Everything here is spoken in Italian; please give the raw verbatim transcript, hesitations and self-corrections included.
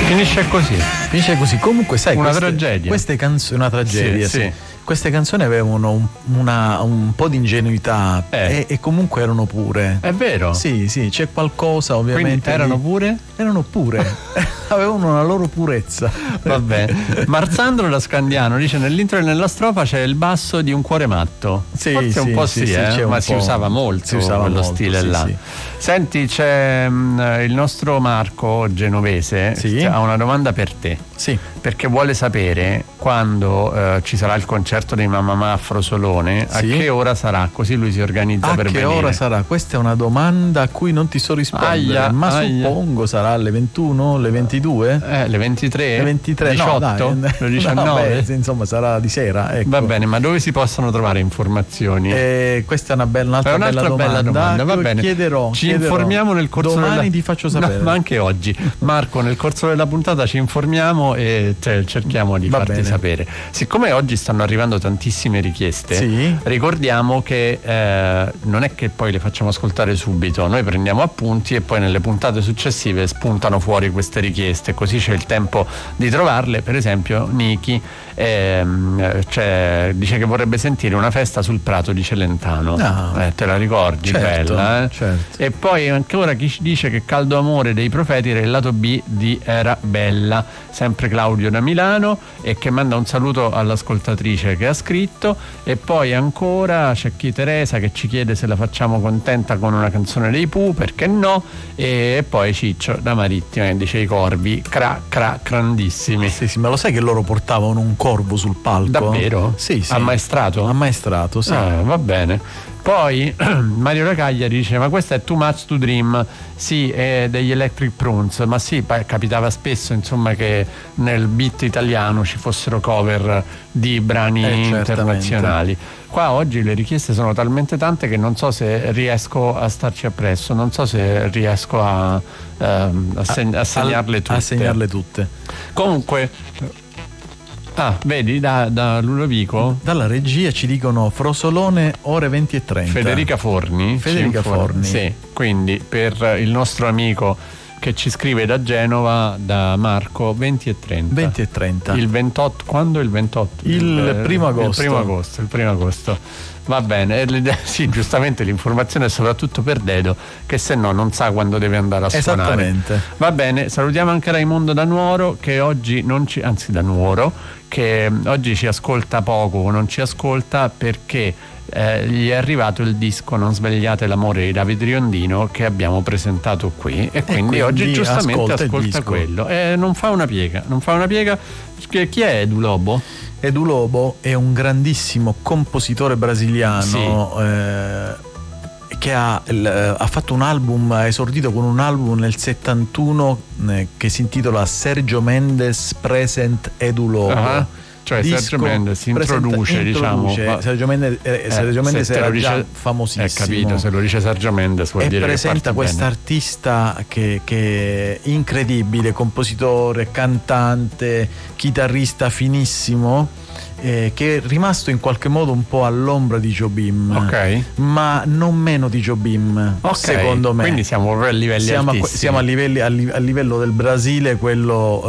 Finisce così. Finisce così. Comunque, sai, una queste, tragedia. Queste canzoni, una tragedia, sì, sì. sì. Queste canzoni avevano un, una, un po' di ingenuità eh. e, e comunque erano pure. È vero? Sì, sì, c'è qualcosa ovviamente. Quindi erano di... pure? Erano pure. Avevano una loro purezza. Vabbè. Marzandro da Scandiano dice: nell'intro e nella strofa c'è il basso di Un cuore matto. Sì, forse sì, un po' sì, sì, sì, eh? ma si po'. usava molto si usava quello molto, stile sì, là. Sì. Senti, c'è mh, il nostro Marco genovese, sì. ha una domanda per te. Sì. Perché vuole sapere quando eh, ci sarà il concerto dei Mamma Ma a Frosolone, sì. a che ora sarà, così lui si organizza a per venire. venire. A che ora sarà? Questa è una domanda a cui non ti so rispondere, aia, ma aia. suppongo sarà alle ventuno, alle ventidue? Eh, le ventitré? Le ventitré, diciotto? no, dai, le diciannove? vabbè, insomma sarà di sera, ecco. Va bene, ma dove si possono trovare informazioni? Eh, questa è una bella, un'altra, è un'altra bella, bella domanda, domanda. Va bene. Chiederò, ci chiederò. informiamo nel corso domani della... ti faccio sapere. No, ma anche oggi, Marco, nel corso della puntata ci informiamo e cioè, cerchiamo di Va farti bene. sapere. Siccome oggi stanno arrivando tantissime richieste, sì. ricordiamo che eh, non è che poi le facciamo ascoltare subito, noi prendiamo appunti e poi nelle puntate successive spuntano fuori queste richieste, così c'è il tempo di trovarle. Per esempio Niki ehm, cioè, dice che vorrebbe sentire Una festa sul prato di Celentano. Ah, eh, te la ricordi? certo, Bella, eh? certo. E poi ancora chi ci dice che Caldo amore dei Profeti era il lato B di Era bella, sempre Claudio da Milano, e che manda un saluto all'ascoltatrice che ha scritto. E poi ancora c'è chi, Teresa, che ci chiede se la facciamo contenta con una canzone dei Pooh, perché no. E poi Ciccio da Marittima che dice: i corvi cra cra grandissimi. Sì, sì, ma lo sai che loro portavano un corvo sul palco? Davvero? Sì, sì. Ammaestrato? Ammaestrato, sì. Ah, va bene. Poi Mario Racagliari dice: ma questa è Too Much to Dream. Sì, è degli Electric Prunes, ma sì, capitava spesso insomma che nel beat italiano ci fossero cover di brani eh, internazionali. Qua oggi le richieste sono talmente tante che non so se riesco a starci appresso, non so se riesco a, ehm, a, seg- a segnarle tutte. A segnarle tutte. Comunque, ah, vedi, da, da Ludovico? Dalla regia ci dicono Frosolone ore venti e trenta. Federica Forni. Federica Forni. Sì, quindi per il nostro amico che ci scrive da Genova, da Marco, venti e trenta. venti e trenta. Il ventotto, quando il ventotto? Il, il primo agosto. Il primo agosto, il primo agosto. Va bene, sì, giustamente l'informazione è soprattutto per Dedo, che se no non sa quando deve andare a suonare. Esattamente. Va bene, salutiamo anche Raimondo da Nuoro, che oggi non ci, anzi da Nuoro, che oggi ci ascolta poco, non ci ascolta perché eh, gli è arrivato il disco Non svegliate l'amore di Davide Riondino che abbiamo presentato qui, e quindi, e quindi oggi giustamente ascolta, ascolta quello. E non fa una piega, non fa una piega. Chi è Edu Lobo? Edu Lobo è un grandissimo compositore brasiliano, sì. eh, che ha, il, ha fatto un album, ha esordito con un album nel settantuno eh, che si intitola Sergio Mendes Present Edu Lobo. Uh-huh. Cioè disco Sergio Mendes si introduce, introduce diciamo. Sergio Mendes, eh, Sergio Mendes era dice, già famosissimo. È capito, se lo dice Sergio Mendes vuol e dire presenta che quest'artista che, che è incredibile, compositore, cantante, chitarrista finissimo, eh, che è rimasto in qualche modo un po' all'ombra di Jobim, okay. ma non meno di Jobim, okay. secondo me. Quindi siamo a livelli siamo altissimi. A, siamo a, livelli, a, a livello del Brasile, quello